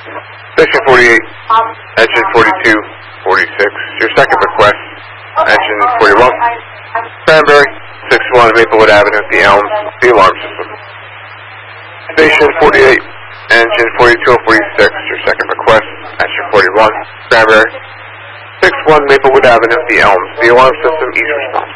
Station 48, engine 42, 46. Your second request, engine 41. Cranberry, 61 Maplewood Avenue, the Elms, the alarm system. Station 48, engine 42 and 46. Your second request, engine 41. Cranberry, 61 Maplewood Avenue, the Elms, the alarm system, each response.